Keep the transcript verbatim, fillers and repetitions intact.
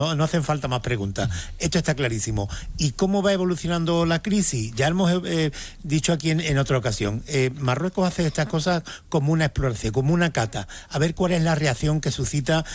No, no hacen falta más preguntas. Esto está clarísimo. ¿Y cómo va evolucionando la crisis? Ya hemos eh, dicho aquí en, en otra ocasión. Eh, Marruecos hace estas cosas como una exploración, como una cata. A ver cuál es la reacción que suscita